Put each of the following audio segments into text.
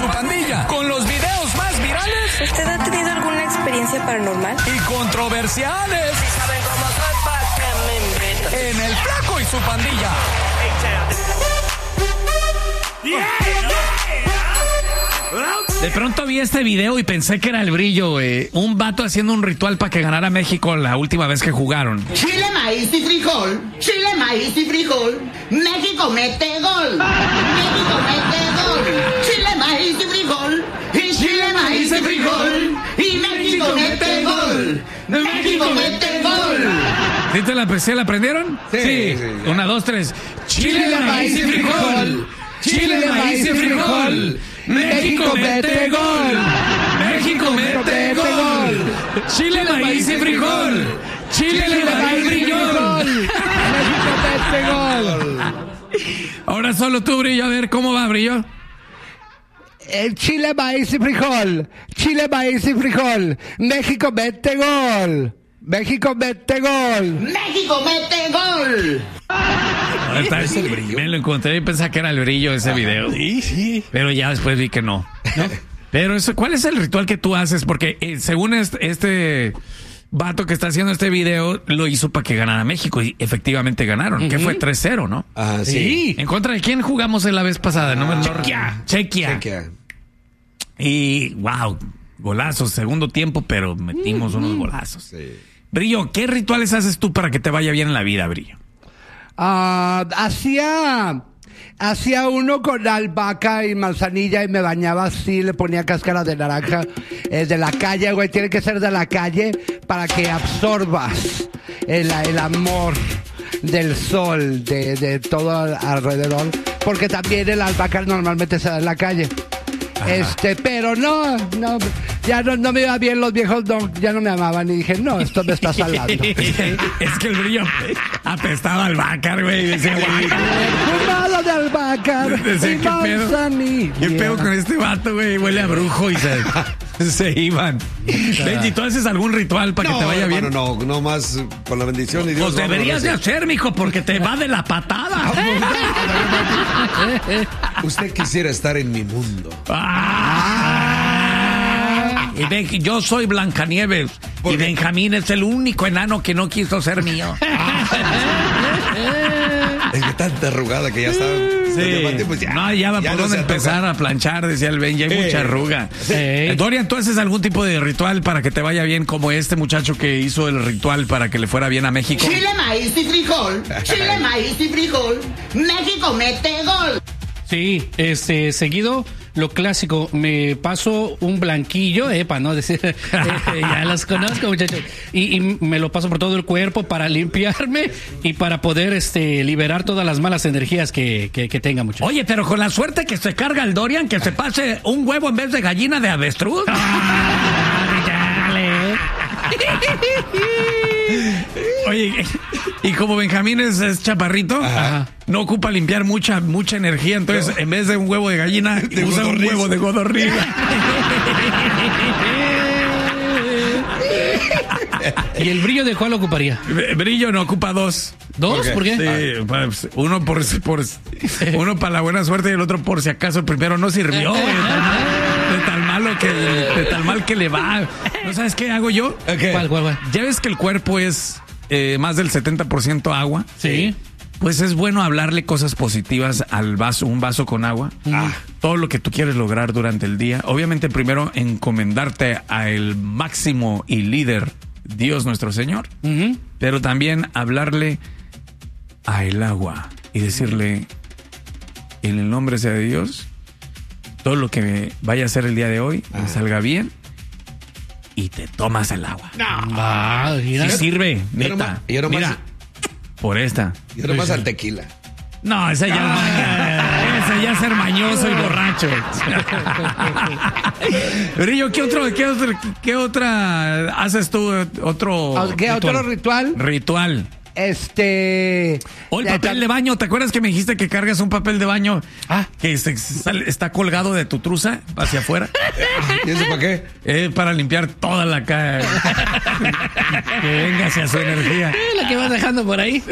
su pandilla, con los videos más virales. ¿Usted ha tenido alguna experiencia paranormal? Y controversiales. Si saben cómo soy, ¿para qué me invitan? En El Flaco y su pandilla. De pronto vi este video y pensé que era el Brillo, un vato haciendo un ritual para que ganara México la última vez que jugaron. Chile, maíz y frijol. Chile, maíz y frijol. México mete gol. México mete gol. Chile, maíz y frijol. Y Chile, maíz y frijol. Y México mete gol. México mete gol. ¿Sí te la aprendieron? Sí. 1, 2, 3. Chile, maíz y frijol. Chile, maíz y frijol. México mete gol. México mete gol. Chile, maíz y frijol. Chile, maíz y frijol. México mete gol. Ahora solo tú, Brillo. A ver, ¿cómo va, Brillo? Chile, maíz y frijol. Chile, maíz y frijol. México mete gol. México mete gol. México mete gol. ¿Es el Brillo? Me lo encontré y pensaba que era el Brillo ese video. Sí. Pero ya después vi que no. Pero eso, ¿cuál es el ritual que tú haces? Porque según este vato que está haciendo este video, lo hizo para que ganara México y efectivamente ganaron. Que fue 3-0, ¿no? Ah, sí. ¿En contra de quién jugamos en la vez pasada? Chequia. Y, wow, golazos, segundo tiempo, pero metimos unos golazos. Sí. Brillo, ¿qué rituales haces tú para que te vaya bien en la vida, Brillo? Hacía uno con albahaca y manzanilla y me bañaba así, le ponía cáscara de naranja de la calle, güey, tiene que ser de la calle para que absorbas el amor del sol, de todo alrededor, porque también el albahaca normalmente se da en la calle. Pero no, ya no me iba bien, los viejos ya no me amaban y dije, no, esto me está salando. Es que el Brillo apestaba al albahaca, güey, decía, fumado de albahaca y manzanilla. ¿Qué pedo con este vato, güey? Huele a brujo y se iban. Benji, ¿tú haces algún ritual para que te vaya bien? No más con la bendición de Dios. Pues deberías de hacer, mijo, porque te va de la patada. Usted quisiera estar en mi mundo. Y yo soy Blancanieves y Benjamín es el único enano que no quiso ser mío. Es que tanta arrugada que ya está. Sí. Pues ya va por dónde empezar a planchar, decía el Ben, ya hay mucha arruga. Dorian, ¿tú haces algún tipo de ritual para que te vaya bien como este muchacho que hizo el ritual para que le fuera bien a México? Chile, maíz y frijol. Chile, maíz y frijol. México mete gol. Sí, seguido, lo clásico, me paso un blanquillo, para no decir, ya los conozco, muchachos, y me lo paso por todo el cuerpo para limpiarme y para poder liberar todas las malas energías que tenga, muchachos. Oye, pero con la suerte que se carga el Dorian, que se pase un huevo en vez de gallina de avestruz. Oye, y como Benjamín es chaparrito, no ocupa limpiar mucha energía, entonces en vez de un huevo de gallina, usa un huevo de codorniz. ¿Y el Brillo de cuál ocuparía? Brillo no ocupa 2. ¿Dos? ¿Por qué? Sí, pues, uno uno para la buena suerte y el otro por si acaso el primero no sirvió. De tal mal que le va. ¿No sabes qué hago yo? Okay. ¿Cuál? Ya ves que el cuerpo es más del 70% agua. Sí. Pues es bueno hablarle cosas positivas al vaso, un vaso con agua. Todo lo que tú quieres lograr durante el día. Obviamente primero encomendarte al máximo y líder Dios nuestro Señor. Pero también hablarle a el agua y decirle en el nombre sea de Dios, todo lo que vaya a hacer el día de hoy me salga bien. Y te tomas el agua. No. Sí sirve, neta. Mira, por esta. Yo nomás al tequila. No, esa ya es ser mañoso y borracho. Brillo, ¿qué otra haces tú? ¿Qué otro ritual? Ritual. O el papel de baño, ¿te acuerdas que me dijiste que cargas un papel de baño que está colgado de tu truza hacia afuera? ¿Y eso para qué? Para limpiar toda la cara. Que venga hacia su energía. La que vas dejando por ahí.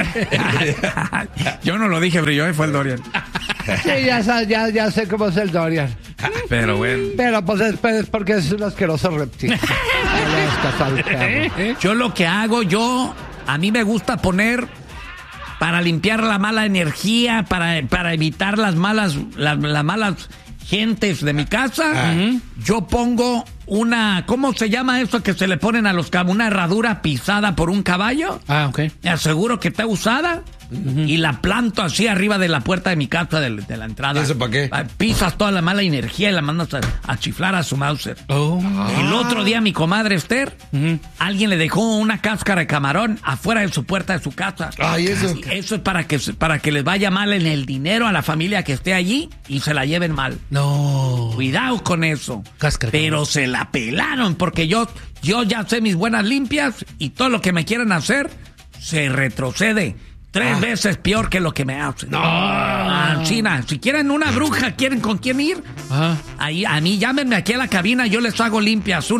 Yo no lo dije, Brillo, fue el Dorian. Sí, ya sé cómo es el Dorian. Pero bueno. Pero pues es porque es un asqueroso reptil. No le hagas caso al perro. Yo lo que hago, a mí me gusta poner para limpiar la mala energía, para evitar las malas gentes de mi casa. Yo pongo ¿cómo se llama eso que se le ponen a los caballos? Una herradura pisada por un caballo. Ah, ok. Me aseguro que está usada. Y la planto así arriba de la puerta de mi casa, de la entrada. ¿Y eso para qué? Pisas toda la mala energía y la mandas a chiflar a su Mauser. Oh. El otro día mi comadre Esther, alguien le dejó una cáscara de camarón afuera de su puerta de su casa. Ay, eso. Eso es para que les vaya mal en el dinero a la familia que esté allí y se la lleven mal. No. Cuidado con eso. Cáscara. Pero se la pelaron porque yo ya sé mis buenas limpias y todo lo que me quieren hacer se retrocede. 3 veces peor que lo que me hacen. No. China, si quieren una bruja, ¿quieren con quién ir? Ahí, a mí llámenme aquí a la cabina, yo les hago limpias.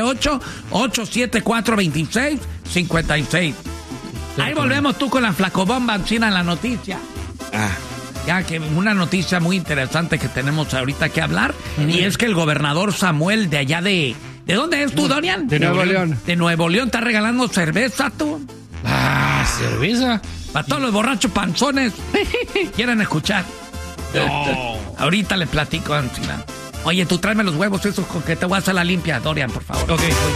1-888-874-2656. Ahí volvemos tú con la flacobomba, China, en la noticia. Ya que una noticia muy interesante que tenemos ahorita que hablar, y es que el gobernador Samuel de allá ¿de dónde es tú, Dorian? De Nuevo León. De Nuevo León, ¿está regalando cerveza tú? ¿Cerveza? Para todos los borrachos panzones quieren escuchar. No. Ahorita le platico, Ancina. Oye, tú tráeme los huevos esos con que te voy a hacer la limpia, Dorian, por favor. Ok, voy.